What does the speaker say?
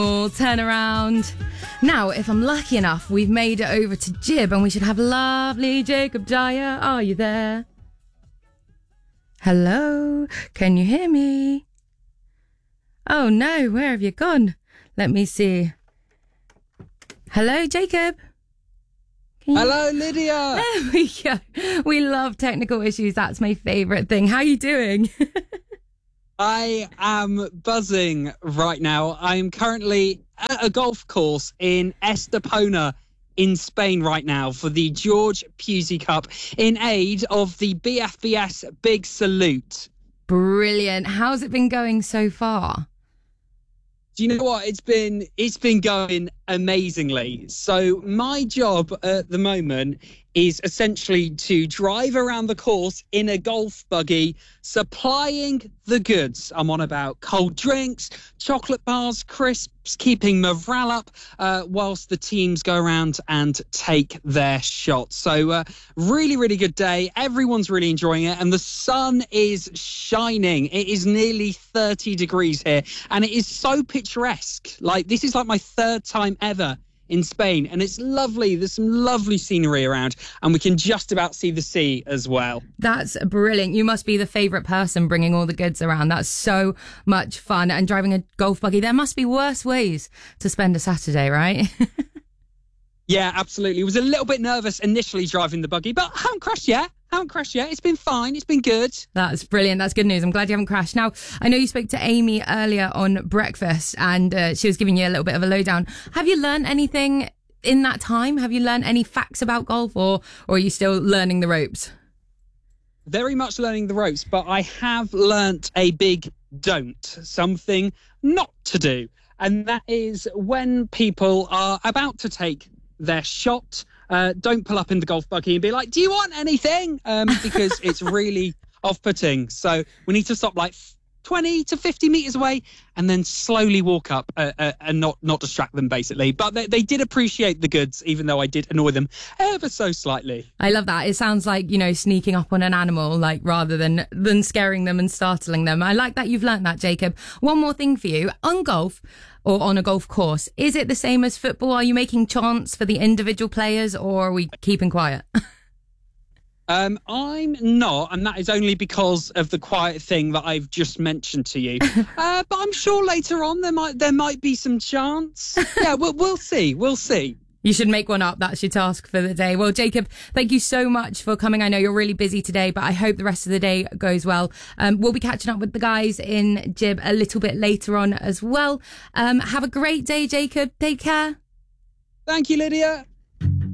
Turn around. Now, if I'm lucky enough, we've made it over to Jib and we should have lovely Jacob Dyer. Are you there? Hello? Can you hear me? Oh no, where have you gone? Let me see. Hello, Jacob? Hello, Lydia. There we go. We love technical issues. That's my favourite thing. How are you doing? I am buzzing right now. I'm currently at a golf course in Estepona in Spain right now for the George Pusey Cup in aid of the BFBS Big Salute. Brilliant. How's it been going so far? Do you know what? It's been going amazingly. So my job at the moment is essentially to drive around the course in a golf buggy, supplying the goods. I'm on about cold drinks, chocolate bars, crisps, keeping morale up whilst the teams go around and take their shots. So really, really good day. Everyone's really enjoying it. And the sun is shining. It is nearly 30 degrees here. And it is so picturesque. Like, this is like my third time ever in Spain, and it's lovely. There's some lovely scenery around, and we can just about see the sea as well. That's brilliant. You must be the favourite person bringing all the goods around. That's so much fun. And driving a golf buggy, there must be worse ways to spend a Saturday, right? Yeah, absolutely. I was a little bit nervous initially driving the buggy, but I haven't crashed yet. It's been fine. It's been good. That's brilliant. That's good news. I'm glad you haven't crashed. Now, I know you spoke to Amy earlier on breakfast and she was giving you a little bit of a lowdown. Have you learned anything in that time? Have you learned any facts about golf or are you still learning the ropes? Very much learning the ropes, but I have learnt a big don't, something not to do. And that is when people are about to take their shot, don't pull up in the golf buggy and be like, do you want anything? Because it's really off-putting. So we need to stop like 20 to 50 metres away and then slowly walk up and not distract them, basically. But they did appreciate the goods, even though I did annoy them ever so slightly. I love that. It sounds like, sneaking up on an animal, like rather than scaring them and startling them. I like that you've learnt that, Jacob. One more thing for you. On golf, or on a golf course, is it the same as football? Are you making chants for the individual players or are we keeping quiet? I'm not, and that is only because of the quiet thing that I've just mentioned to you. But I'm sure later on there might be some chants. Yeah, we'll see. We'll see. You should make one up. That's your task for the day. Well, Jacob, thank you so much for coming. I know you're really busy today, but I hope the rest of the day goes well. We'll be catching up with the guys in Jib a little bit later on as well. Have a great day, Jacob. Take care. Thank you, Lydia.